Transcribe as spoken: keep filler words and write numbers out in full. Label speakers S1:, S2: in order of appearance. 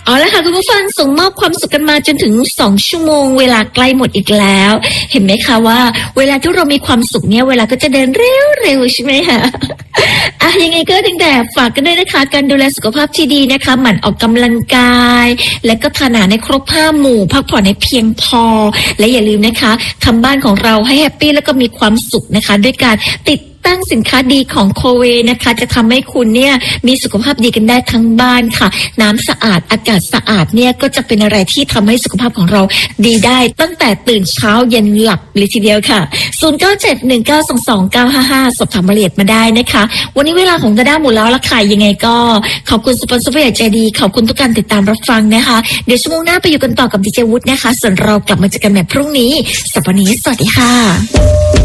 S1: เอาละค่ะคุณผู้ฟังส่งมอบความสุขกันมาจนถึงสองชั่วโมงเวลาใกล้หมดอีกแล้วเห็นไหมคะว่าเวลาที่เรามีความสุขเนี่ยเวลาก็จะเดินเร็วๆใช่ไหมคะอ่ะยังไงก็ตั้งแต่ฝากกันด้วยนะคะการดูแลสุขภาพที่ดีนะคะหมั่นออกกำลังกายและก็ทานอาหารในครบห้าหมู่พักผ่อนให้เพียงพอและอย่าลืมนะคะทำบ้านของเราให้แฮปปี้แล้วก็มีความสุขนะคะด้วยการติดตั้งสินค้าดีของโคเวนะคะจะทำให้คุณเนี่ยมีสุขภาพดีกันได้ทั้งบ้านค่ะน้ำสะอาดอากาศสะอาดเนี่ยก็จะเป็นอะไรที่ทำให้สุขภาพของเราดีได้ตั้งแต่ตื่นเช้าเย็นหลับเลยทีเดียวค่ะศูนย์ เก้า เจ็ด หนึ่ง เก้า สอง สอง เก้า ห้า ห้าสอบถามรายละเอียดมาได้นะคะวันนี้เวลาของดาด้าหมดแล้วละค่ะยังไงก็ขอบคุณสปอนเซอร์ผู้ใหญ่ใจดีขอบคุณทุกการติดตามรับฟังนะคะเดี๋ยวชั่วโมงหน้าไปอยู่กันต่อกับดีเจวุฒินะคะส่วนเรากลับมาเจอกันแบบพรุ่งนี้สำหรับวันนี้สวัสดีค่ะ